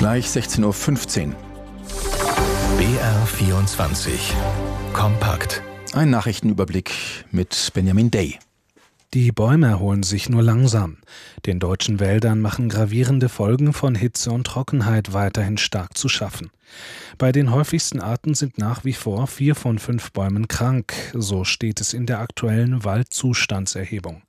Gleich 16:15 Uhr. BR24 Kompakt. Ein Nachrichtenüberblick mit Benjamin Day. Die Bäume erholen sich nur langsam. Den deutschen Wäldern machen gravierende Folgen von Hitze und Trockenheit weiterhin stark zu schaffen. Bei den häufigsten Arten sind nach wie vor 4 von 5 Bäumen krank, so steht es in der aktuellen Waldzustandserhebung.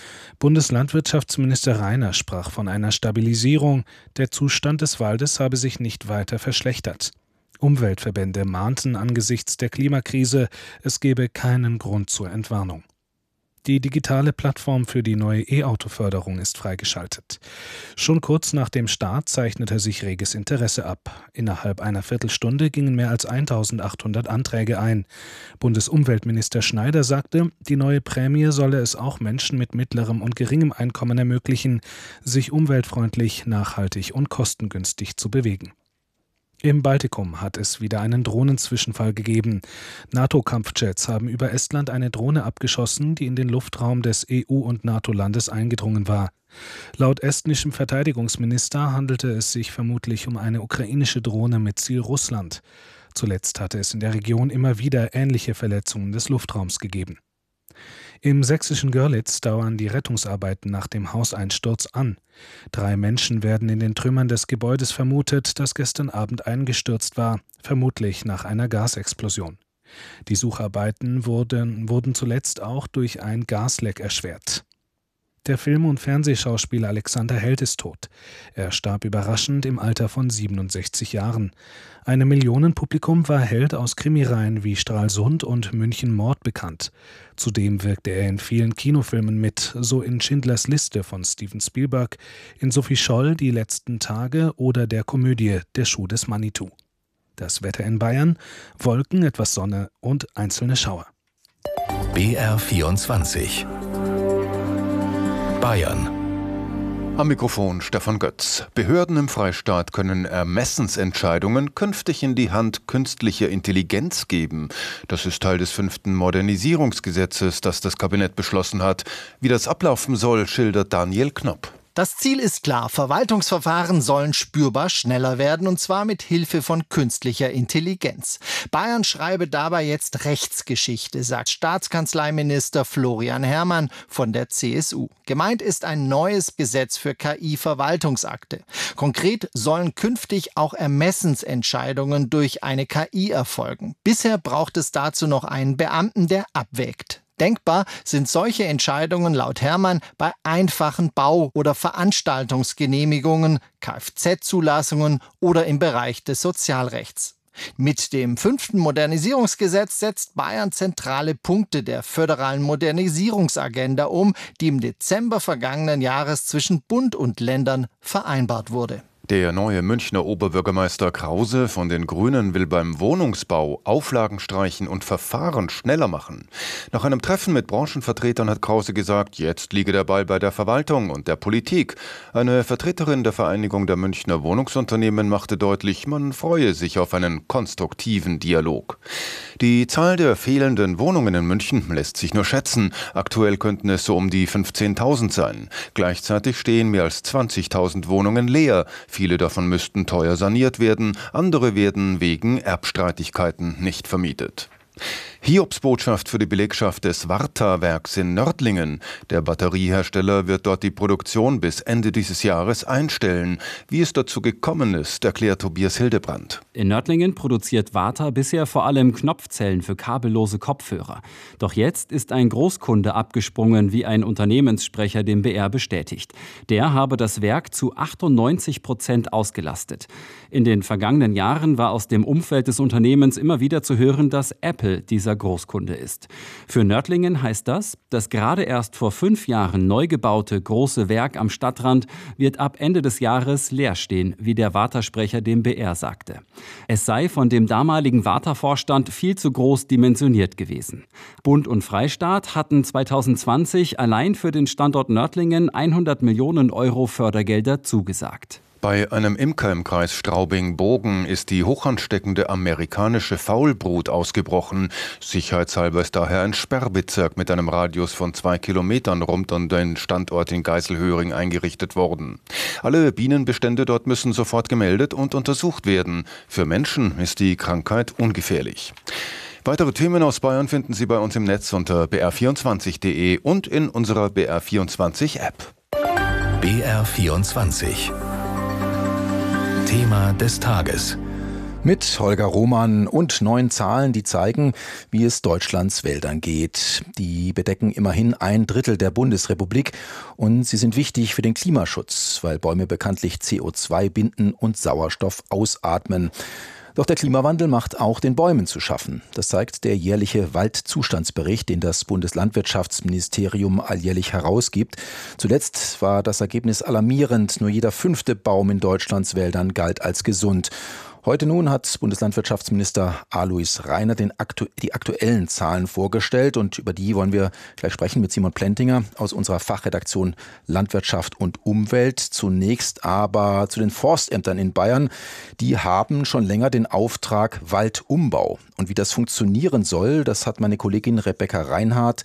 Bundeslandwirtschaftsminister Reiner sprach von einer Stabilisierung. Der Zustand des Waldes habe sich nicht weiter verschlechtert. Umweltverbände mahnten angesichts der Klimakrise, es gebe keinen Grund zur Entwarnung. Die digitale Plattform für die neue E-Auto-Förderung ist freigeschaltet. Schon kurz nach dem Start zeichnete sich reges Interesse ab. Innerhalb einer Viertelstunde gingen mehr als 1.800 Anträge ein. Bundesumweltminister Schneider sagte, die neue Prämie solle es auch Menschen mit mittlerem und geringem Einkommen ermöglichen, sich umweltfreundlich, nachhaltig und kostengünstig zu bewegen. Im Baltikum hat es wieder einen Drohnenzwischenfall gegeben. NATO-Kampfjets haben über Estland eine Drohne abgeschossen, die in den Luftraum des EU- und NATO-Landes eingedrungen war. Laut estnischem Verteidigungsminister handelte es sich vermutlich um eine ukrainische Drohne mit Ziel Russland. Zuletzt hatte es in der Region immer wieder ähnliche Verletzungen des Luftraums gegeben. Im sächsischen Görlitz dauern die Rettungsarbeiten nach dem Hauseinsturz an. 3 Menschen werden in den Trümmern des Gebäudes vermutet, das gestern Abend eingestürzt war, vermutlich nach einer Gasexplosion. Die Sucharbeiten wurden zuletzt auch durch ein Gasleck erschwert. Der Film- und Fernsehschauspieler Alexander Held ist tot. Er starb überraschend im Alter von 67 Jahren. Einem Millionenpublikum war Held aus Krimireihen wie Stralsund und München Mord bekannt. Zudem wirkte er in vielen Kinofilmen mit, so in Schindlers Liste von Steven Spielberg, in Sophie Scholl Die letzten Tage oder der Komödie Der Schuh des Manitou. Das Wetter in Bayern: Wolken, etwas Sonne und einzelne Schauer. BR24 Bayern. Am Mikrofon Stefan Götz. Behörden im Freistaat können Ermessensentscheidungen künftig in die Hand künstlicher Intelligenz geben. Das ist Teil des 5. Modernisierungsgesetzes, das das Kabinett beschlossen hat. Wie das ablaufen soll, schildert Daniel Knopp. Das Ziel ist klar. Verwaltungsverfahren sollen spürbar schneller werden, und zwar mit Hilfe von künstlicher Intelligenz. Bayern schreibe dabei jetzt Rechtsgeschichte, sagt Staatskanzleiminister Florian Herrmann von der CSU. Gemeint ist ein neues Gesetz für KI-Verwaltungsakte. Konkret sollen künftig auch Ermessensentscheidungen durch eine KI erfolgen. Bisher braucht es dazu noch einen Beamten, der abwägt. Denkbar sind solche Entscheidungen laut Herrmann bei einfachen Bau- oder Veranstaltungsgenehmigungen, Kfz-Zulassungen oder im Bereich des Sozialrechts. Mit dem 5. Modernisierungsgesetz setzt Bayern zentrale Punkte der föderalen Modernisierungsagenda um, die im Dezember vergangenen Jahres zwischen Bund und Ländern vereinbart wurde. Der neue Münchner Oberbürgermeister Krause von den Grünen will beim Wohnungsbau Auflagen streichen und Verfahren schneller machen. Nach einem Treffen mit Branchenvertretern hat Krause gesagt, jetzt liege der Ball bei der Verwaltung und der Politik. Eine Vertreterin der Vereinigung der Münchner Wohnungsunternehmen machte deutlich, man freue sich auf einen konstruktiven Dialog. Die Zahl der fehlenden Wohnungen in München lässt sich nur schätzen. Aktuell könnten es so um die 15.000 sein. Gleichzeitig stehen mehr als 20.000 Wohnungen leer. Viele davon müssten teuer saniert werden, andere werden wegen Erbstreitigkeiten nicht vermietet. Hiobsbotschaft für die Belegschaft des Varta-Werks in Nördlingen. Der Batteriehersteller wird dort die Produktion bis Ende dieses Jahres einstellen. Wie es dazu gekommen ist, erklärt Tobias Hildebrand. In Nördlingen produziert Varta bisher vor allem Knopfzellen für kabellose Kopfhörer. Doch jetzt ist ein Großkunde abgesprungen, wie ein Unternehmenssprecher dem BR bestätigt. Der habe das Werk zu 98% ausgelastet. In den vergangenen Jahren war aus dem Umfeld des Unternehmens immer wieder zu hören, dass Apple dieser Großkunde ist. Für Nördlingen heißt das, das gerade erst vor 5 Jahren neu gebaute große Werk am Stadtrand wird ab Ende des Jahres leer stehen, wie der Varta-Sprecher dem BR sagte. Es sei von dem damaligen Varta-Vorstand viel zu groß dimensioniert gewesen. Bund und Freistaat hatten 2020 allein für den Standort Nördlingen 100 Millionen Euro Fördergelder zugesagt. Bei einem Imker im Kreis Straubing-Bogen ist die hochansteckende amerikanische Faulbrut ausgebrochen. Sicherheitshalber ist daher ein Sperrbezirk mit einem Radius von 2 Kilometern rund um den Standort in Geiselhöring eingerichtet worden. Alle Bienenbestände dort müssen sofort gemeldet und untersucht werden. Für Menschen ist die Krankheit ungefährlich. Weitere Themen aus Bayern finden Sie bei uns im Netz unter br24.de und in unserer BR24-App. BR24 Thema des Tages. Mit Holger Roman und neuen Zahlen, die zeigen, wie es Deutschlands Wäldern geht. Die bedecken immerhin 1/3 der Bundesrepublik und sie sind wichtig für den Klimaschutz, weil Bäume bekanntlich CO2 binden und Sauerstoff ausatmen. Doch der Klimawandel macht auch den Bäumen zu schaffen. Das zeigt der jährliche Waldzustandsbericht, den das Bundeslandwirtschaftsministerium alljährlich herausgibt. Zuletzt war das Ergebnis alarmierend. Nur jeder 5. Baum in Deutschlands Wäldern galt als gesund. Heute nun hat Bundeslandwirtschaftsminister Alois Rainer die aktuellen Zahlen vorgestellt und über die wollen wir gleich sprechen mit Simon Plentinger aus unserer Fachredaktion Landwirtschaft und Umwelt. Zunächst aber zu den Forstämtern in Bayern. Die haben schon länger den Auftrag Waldumbau. Und wie das funktionieren soll, das hat meine Kollegin Rebecca Reinhardt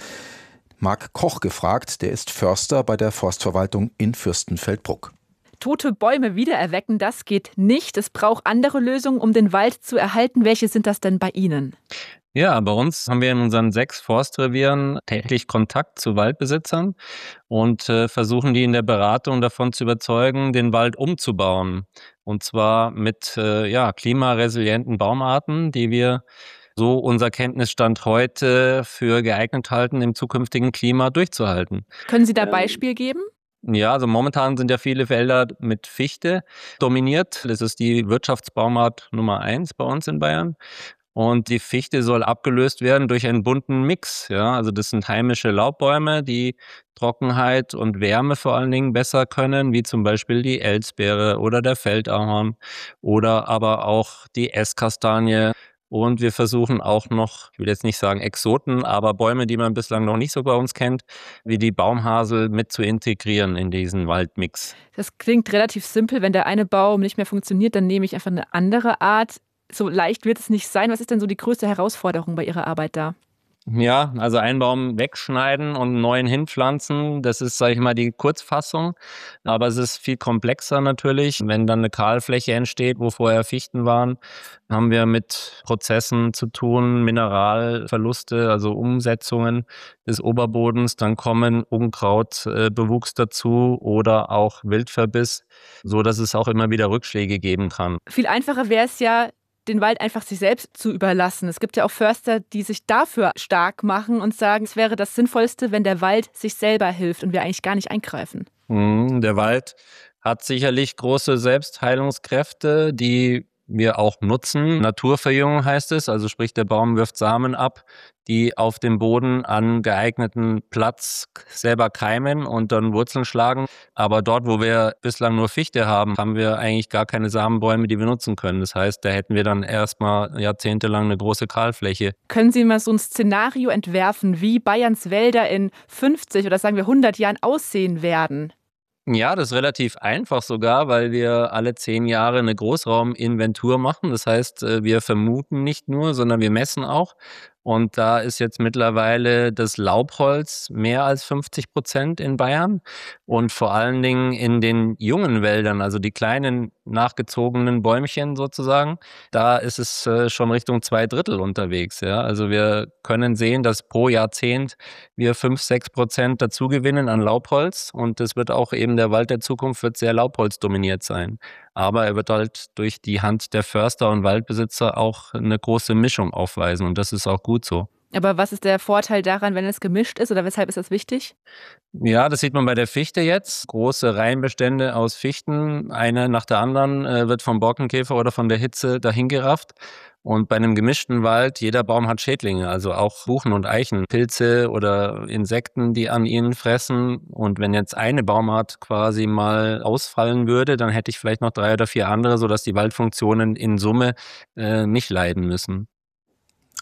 Marc Koch gefragt. Der ist Förster bei der Forstverwaltung in Fürstenfeldbruck. Tote Bäume wiedererwecken, das geht nicht. Es braucht andere Lösungen, um den Wald zu erhalten. Welche sind das denn bei Ihnen? Ja, bei uns haben wir in unseren 6 Forstrevieren täglich Kontakt zu Waldbesitzern und versuchen die in der Beratung davon zu überzeugen, den Wald umzubauen. Und zwar mit klimaresilienten Baumarten, die wir so unser Kenntnisstand heute für geeignet halten, im zukünftigen Klima durchzuhalten. Können Sie da Beispiel geben? Ja, also momentan sind ja viele Wälder mit Fichte dominiert. Das ist die Wirtschaftsbaumart Nummer 1 bei uns in Bayern. Und die Fichte soll abgelöst werden durch einen bunten Mix. Ja, also das sind heimische Laubbäume, die Trockenheit und Wärme vor allen Dingen besser können, wie zum Beispiel die Elsbeere oder der Feldahorn oder aber auch die Esskastanie. Und wir versuchen auch noch, ich will jetzt nicht sagen Exoten, aber Bäume, die man bislang noch nicht so bei uns kennt, wie die Baumhasel mit zu integrieren in diesen Waldmix. Das klingt relativ simpel. Wenn der eine Baum nicht mehr funktioniert, dann nehme ich einfach eine andere Art. So leicht wird es nicht sein. Was ist denn so die größte Herausforderung bei Ihrer Arbeit da? Ja, also einen Baum wegschneiden und einen neuen hinpflanzen, das ist, sage ich mal, die Kurzfassung. Aber es ist viel komplexer natürlich. Wenn dann eine Kahlfläche entsteht, wo vorher Fichten waren, haben wir mit Prozessen zu tun, Mineralverluste, also Umsetzungen des Oberbodens. Dann kommen Unkrautbewuchs dazu oder auch Wildverbiss, so dass es auch immer wieder Rückschläge geben kann. Viel einfacher wäre es ja, den Wald einfach sich selbst zu überlassen. Es gibt ja auch Förster, die sich dafür stark machen und sagen, es wäre das Sinnvollste, wenn der Wald sich selber hilft und wir eigentlich gar nicht eingreifen. Der Wald hat sicherlich große Selbstheilungskräfte, die wir auch nutzen. Naturverjüngung heißt es, also sprich der Baum wirft Samen ab, die auf dem Boden an geeigneten Platz selber keimen und dann Wurzeln schlagen. Aber dort, wo wir bislang nur Fichte haben, haben wir eigentlich gar keine Samenbäume, die wir nutzen können. Das heißt, da hätten wir dann erstmal jahrzehntelang eine große Kahlfläche. Können Sie mal so ein Szenario entwerfen, wie Bayerns Wälder in 50 oder sagen wir 100 Jahren aussehen werden? Ja, das ist relativ einfach sogar, weil wir alle 10 Jahre eine Großrauminventur machen. Das heißt, wir vermuten nicht nur, sondern wir messen auch. Und da ist jetzt mittlerweile das Laubholz mehr als 50% in Bayern. Und vor allen Dingen in den jungen Wäldern, also die kleinen nachgezogenen Bäumchen sozusagen, da ist es schon Richtung 2/3 unterwegs. Ja? Also wir können sehen, dass pro Jahrzehnt wir 5-6% dazugewinnen an Laubholz. Und das wird auch eben der Wald der Zukunft wird sehr laubholzdominiert sein. Aber er wird halt durch die Hand der Förster und Waldbesitzer auch eine große Mischung aufweisen und das ist auch gut so. Aber was ist der Vorteil daran, wenn es gemischt ist oder weshalb ist das wichtig? Ja, das sieht man bei der Fichte jetzt. Große Reihenbestände aus Fichten, eine nach der anderen wird vom Borkenkäfer oder von der Hitze dahingerafft. Und bei einem gemischten Wald, jeder Baum hat Schädlinge, also auch Buchen und Eichen, Pilze oder Insekten, die an ihnen fressen. Und wenn jetzt eine Baumart quasi mal ausfallen würde, dann hätte ich vielleicht noch 3 oder 4 andere, sodass die Waldfunktionen in Summe nicht leiden müssen.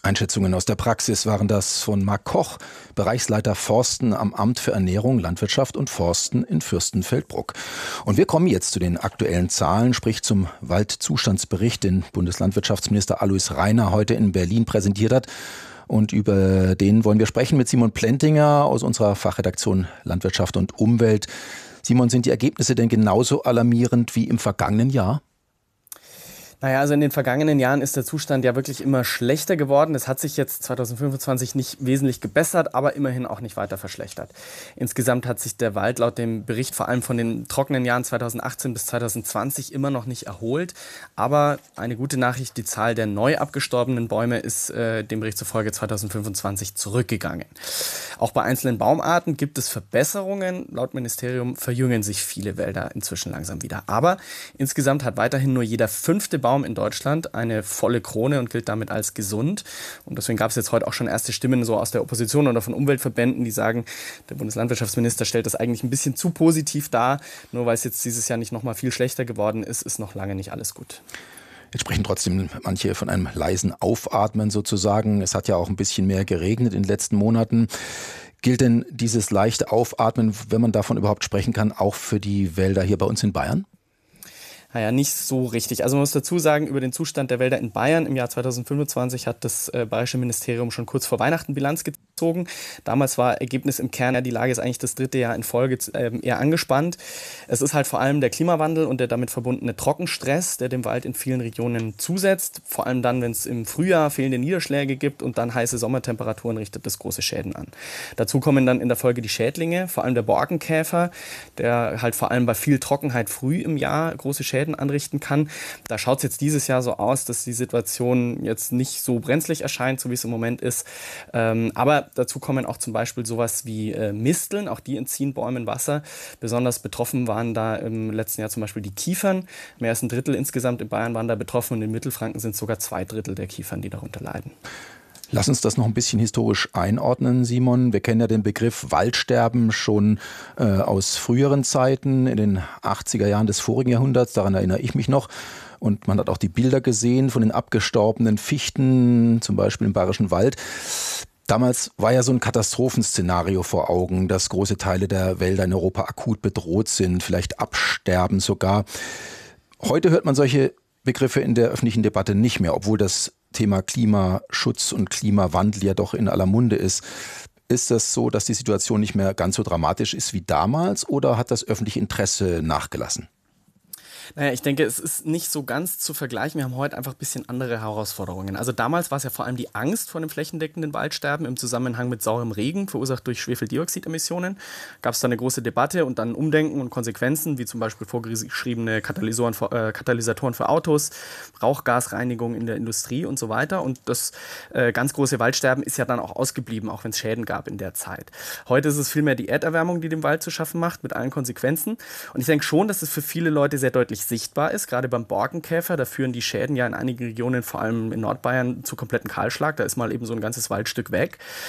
Einschätzungen aus der Praxis waren das von Marc Koch, Bereichsleiter Forsten am Amt für Ernährung, Landwirtschaft und Forsten in Fürstenfeldbruck. Und wir kommen jetzt zu den aktuellen Zahlen, sprich zum Waldzustandsbericht, den Bundeslandwirtschaftsminister Alois Rainer heute in Berlin präsentiert hat. Und über den wollen wir sprechen mit Simon Plentinger aus unserer Fachredaktion Landwirtschaft und Umwelt. Simon, sind die Ergebnisse denn genauso alarmierend wie im vergangenen Jahr? Naja, also in den vergangenen Jahren ist der Zustand ja wirklich immer schlechter geworden. Es hat sich jetzt 2025 nicht wesentlich gebessert, aber immerhin auch nicht weiter verschlechtert. Insgesamt hat sich der Wald laut dem Bericht vor allem von den trockenen Jahren 2018 bis 2020 immer noch nicht erholt. Aber eine gute Nachricht, die Zahl der neu abgestorbenen Bäume ist dem Bericht zufolge 2025 zurückgegangen. Auch bei einzelnen Baumarten gibt es Verbesserungen. Laut Ministerium verjüngen sich viele Wälder inzwischen langsam wieder. Aber insgesamt hat weiterhin nur jeder 5. Baum in Deutschland eine volle Krone und gilt damit als gesund. Und deswegen gab es jetzt heute auch schon erste Stimmen so aus der Opposition oder von Umweltverbänden, die sagen, der Bundeslandwirtschaftsminister stellt das eigentlich ein bisschen zu positiv dar. Nur weil es jetzt dieses Jahr nicht noch mal viel schlechter geworden ist, ist noch lange nicht alles gut. Jetzt sprechen trotzdem manche von einem leisen Aufatmen sozusagen. Es hat ja auch ein bisschen mehr geregnet in den letzten Monaten. Gilt denn dieses leichte Aufatmen, wenn man davon überhaupt sprechen kann, auch für die Wälder hier bei uns in Bayern? Naja, nicht so richtig. Also man muss dazu sagen, über den Zustand der Wälder in Bayern im Jahr 2025 hat das Bayerische Ministerium schon kurz vor Weihnachten Bilanz gezogen. Damals war Ergebnis im Kern, ja, die Lage ist eigentlich das 3. Jahr in Folge eher angespannt. Es ist halt vor allem der Klimawandel und der damit verbundene Trockenstress, der dem Wald in vielen Regionen zusetzt. Vor allem dann, wenn es im Frühjahr fehlende Niederschläge gibt und dann heiße Sommertemperaturen, richtet das große Schäden an. Dazu kommen dann in der Folge die Schädlinge, vor allem der Borkenkäfer, der halt vor allem bei viel Trockenheit früh im Jahr große Schäden anrichten kann. Da schaut es jetzt dieses Jahr so aus, dass die Situation jetzt nicht so brenzlig erscheint, so wie es im Moment ist. Aber dazu kommen auch zum Beispiel sowas wie Misteln, auch die entziehen Bäumen Wasser. Besonders betroffen waren da im letzten Jahr zum Beispiel die Kiefern. Mehr als ein Drittel insgesamt in Bayern waren da betroffen und in Mittelfranken sind es sogar 2/3 der Kiefern, die darunter leiden. Lass uns das noch ein bisschen historisch einordnen, Simon. Wir kennen ja den Begriff Waldsterben schon aus früheren Zeiten, in den 80er Jahren des vorigen Jahrhunderts, daran erinnere ich mich noch. Und man hat auch die Bilder gesehen von den abgestorbenen Fichten, zum Beispiel im Bayerischen Wald. Damals war ja so ein Katastrophenszenario vor Augen, dass große Teile der Wälder in Europa akut bedroht sind, vielleicht absterben sogar. Heute hört man solche Begriffe in der öffentlichen Debatte nicht mehr, obwohl das Thema Klimaschutz und Klimawandel ja doch in aller Munde ist. Ist das so, dass die Situation nicht mehr ganz so dramatisch ist wie damals oder hat das öffentliche Interesse nachgelassen? Naja, ich denke, es ist nicht so ganz zu vergleichen. Wir haben heute einfach ein bisschen andere Herausforderungen. Also damals war es ja vor allem die Angst vor dem flächendeckenden Waldsterben im Zusammenhang mit saurem Regen, verursacht durch Schwefeldioxidemissionen. Gab es da eine große Debatte und dann Umdenken und Konsequenzen, wie zum Beispiel vorgeschriebene Katalysatoren für Autos, Rauchgasreinigung in der Industrie und so weiter. Und das ganz große Waldsterben ist ja dann auch ausgeblieben, auch wenn es Schäden gab in der Zeit. Heute ist es vielmehr die Erderwärmung, die dem Wald zu schaffen macht, mit allen Konsequenzen. Und ich denke schon, dass es für viele Leute sehr deutlich sichtbar ist, gerade beim Borkenkäfer. Da führen die Schäden ja in einigen Regionen, vor allem in Nordbayern, zu kompletten Kahlschlag. Da ist mal eben so ein ganzes Waldstück weg.